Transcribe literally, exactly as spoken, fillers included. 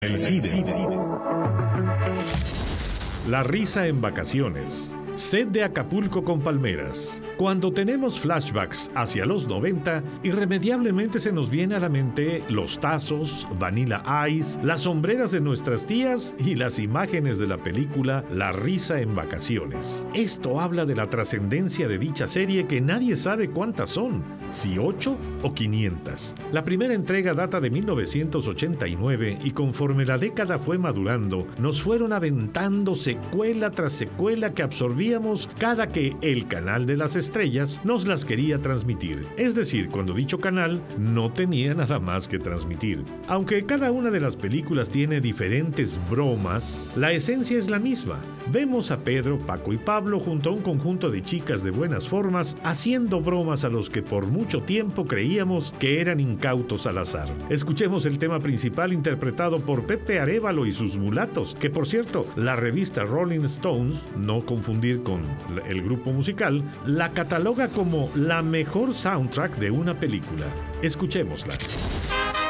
El cine. La risa en vacaciones. Set de Acapulco con palmeras. Cuando tenemos flashbacks hacia los noventa, irremediablemente se nos viene a la mente los tazos, Vanilla Ice, las sombreras de nuestras tías y las imágenes de la película La risa en vacaciones. Esto habla de la trascendencia de dicha serie que nadie sabe cuántas son, si ocho o quinientas. La primera entrega data de mil novecientos ochenta y nueve y conforme la década fue madurando, nos fueron aventando secuela tras secuela que absorbíamos cada que el canal de las estrellas nos las quería transmitir. Es decir, cuando dicho canal no tenía nada más que transmitir. Aunque cada una de las películas tiene diferentes bromas, la esencia es la misma. Vemos a Pedro, Paco y Pablo junto a un conjunto de chicas de buenas formas haciendo bromas a los que por mucho tiempo creíamos que eran incautos al azar. Escuchemos el tema principal interpretado por Pepe Arévalo y sus mulatos, que por cierto, la revista Rolling Stones, no confundir con el grupo musical, la cataloga como la mejor soundtrack de una película. Escuchémosla.